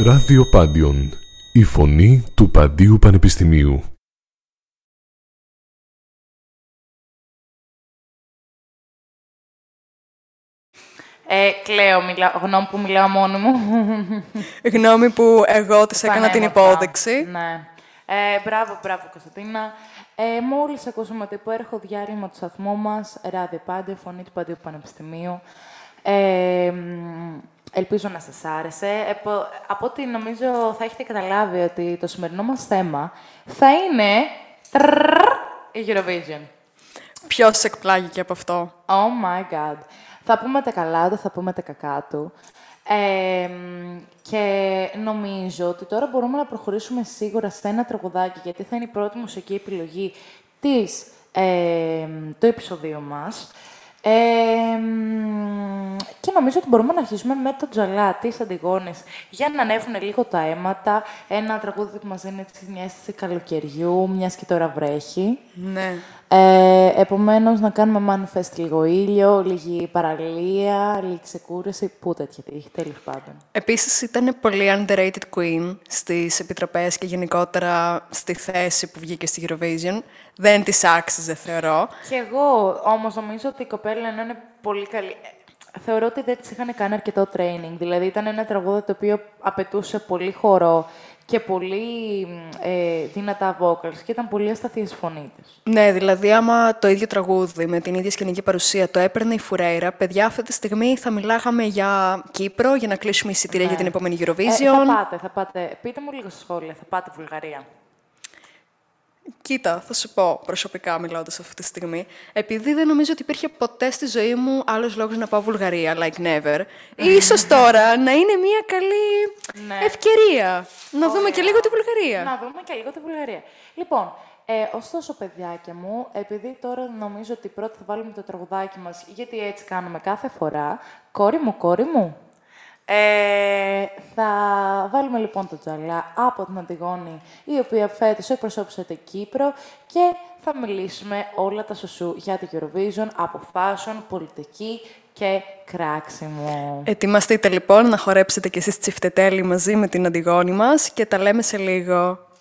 Ράδιο Πάντιον, η φωνή του Παντίου Πανεπιστημίου. Κλαίω, γνώμη που μιλάω μόνη μου. Γνώμη που εγώ της έκανα την υπόδειξη. Ναι. Μπράβο, Κωνσταντίνα. Μόλις ακούσαμε το υπέροχο διάλειμμα του σταθμού μας, Ράδιο Πάντιο, φωνή του Παντίου Πανεπιστημίου. Ελπίζω να σας άρεσε. Από ό,τι νομίζω θα έχετε καταλάβει ότι το σημερινό μας θέμα θα είναι η Eurovision. Ποιος εκπλάγηκε από αυτό? Oh my God. Θα πούμε τα καλά του, θα πούμε τα κακά του. Και νομίζω ότι τώρα μπορούμε να προχωρήσουμε σίγουρα σε ένα τραγουδάκι, γιατί θα είναι η πρώτη μουσική επιλογή του επεισοδίου μας. Και νομίζω ότι μπορούμε να αρχίσουμε με το τζαλά της Αντιγόνης για να ανέβουν λίγο τα αίματα. Ένα τραγούδι που μας δίνει μια αίσθηση καλοκαιριού, μιας και τώρα βρέχει. Ναι. Επομένως, να κάνουμε manifest λίγο ήλιο, λίγη παραλία, λίγη ξεκούραση, που τέτοια τύχη, τέλος πάντων. Επίσης, ήταν πολύ underrated queen στις επιτροπές και γενικότερα στη θέση που βγήκε στη Eurovision. Δεν της άξιζε, θεωρώ. Και εγώ, όμως, νομίζω ότι η κοπέλα είναι πολύ καλή. Θεωρώ ότι δεν της είχαν κάνει αρκετό training. Δηλαδή, ήταν ένα τραγούδι το οποίο απαιτούσε πολύ χορό και πολύ δυνατά vocals και ήταν πολύ ασταθής η φωνή της. Ναι, δηλαδή, άμα το ίδιο τραγούδι με την ίδια σκηνική παρουσία το έπαιρνε η Φουρέιρα, παιδιά, αυτή τη στιγμή θα μιλάγαμε για Κύπρο για να κλείσουμε εισιτήρια για την επόμενη Eurovision. Θα πάτε. Πείτε μου λίγο στα σχόλια, θα πάτε Βουλγαρία? Κοίτα, θα σου πω προσωπικά μιλώντας αυτή τη στιγμή, επειδή δεν νομίζω ότι υπήρχε ποτέ στη ζωή μου άλλος λόγος να πάω Βουλγαρία, like never, ίσως τώρα να είναι μια καλή ευκαιρία να δούμε και λίγο τη Βουλγαρία. Να δούμε και λίγο τη Βουλγαρία. Λοιπόν, ωστόσο, παιδιάκια μου, επειδή τώρα νομίζω ότι πρώτα θα βάλουμε το τραγουδάκι μας, γιατί έτσι κάνουμε κάθε φορά, κόρη μου, θα βάλουμε λοιπόν το τζαλά από την Αντιγόνη, η οποία φέτος εκπροσώπησε την Κύπρο και θα μιλήσουμε όλα τα σωσού για την Eurovision, από fashion, πολιτική και κράξιμο. Ετοιμαστείτε λοιπόν να χορέψετε κι εσείς τσιφτετέλη μαζί με την Αντιγόνη μας και τα λέμε σε λίγο.